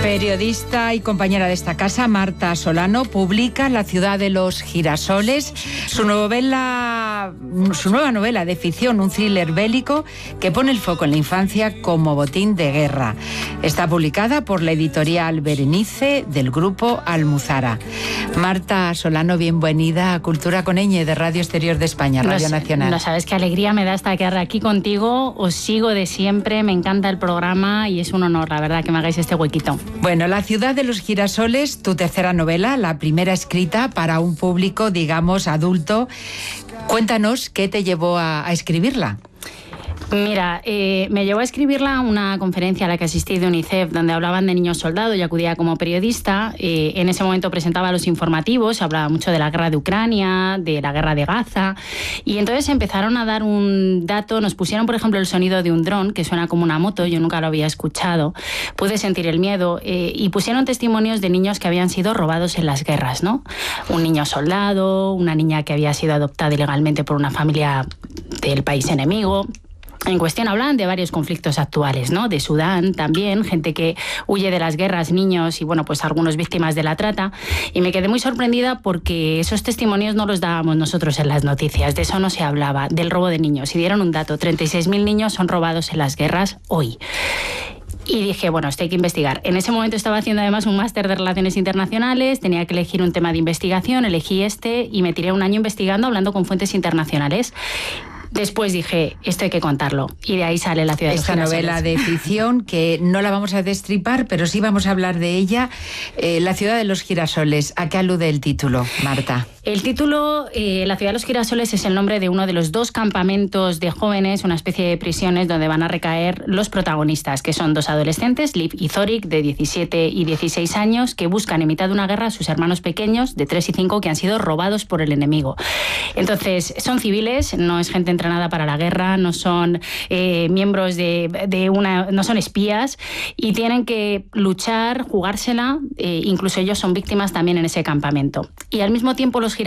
Periodista y compañera de esta casa, Marta Solano, publica La ciudad de los girasoles, su nueva novela de ficción, un thriller bélico que pone el foco en la infancia como botín de guerra. Está publicada por la editorial Berenice del grupo Almuzara. Marta Solano, bienvenida a Cultura con Ñ de Radio Exterior de España, Radio Nacional. No sabes qué alegría me da estar aquí contigo, os sigo de siempre, me encanta el programa y es un honor, la verdad, que me hagáis este huequito. Bueno, La ciudad de los girasoles, tu tercera novela, la primera escrita para un público, digamos, adulto. Cuéntanos qué te llevó a escribirla. Mira, me llevó a escribirla a una conferencia a la que asistí de UNICEF, donde hablaban de niños soldados. Yo acudía como periodista. En ese momento presentaba los informativos, hablaba mucho de la guerra de Ucrania, de la guerra de Gaza. Y entonces empezaron a dar un dato. Nos pusieron, por ejemplo, el sonido de un dron, que suena como una moto. Yo nunca lo había escuchado. Pude sentir el miedo. Y pusieron testimonios de niños que habían sido robados en las guerras, ¿no? Un niño soldado, una niña que había sido adoptada ilegalmente por una familia del país enemigo. En cuestión hablan de varios conflictos actuales, ¿no? De Sudán también, gente que huye de las guerras, niños y, bueno, pues algunos víctimas de la trata. Y me quedé muy sorprendida porque esos testimonios no los dábamos nosotros en las noticias, de eso no se hablaba, del robo de niños. Y dieron un dato, 36.000 niños son robados en las guerras hoy. Y dije, bueno, esto hay que investigar. En ese momento estaba haciendo además un máster de Relaciones Internacionales, tenía que elegir un tema de investigación, elegí este y me tiré un año investigando, hablando con fuentes internacionales. Después dije, esto hay que contarlo. Y de ahí sale La ciudad de los girasoles. Esta novela de ficción, que no la vamos a destripar, pero sí vamos a hablar de ella. La ciudad de los girasoles. ¿A qué alude el título, Marta? El título, La ciudad de los girasoles, es el nombre de uno de los dos campamentos de jóvenes, una especie de prisiones donde van a recaer los protagonistas, que son dos adolescentes, Liv y Zorik, de 17 y 16 años, que buscan en mitad de una guerra a sus hermanos pequeños, de 3 y 5, que han sido robados por el enemigo. Entonces, son civiles, no es gente entrenada para la guerra, no son miembros no son espías, y tienen que luchar, jugársela, incluso ellos son víctimas también en ese campamento. Y al mismo tiempo los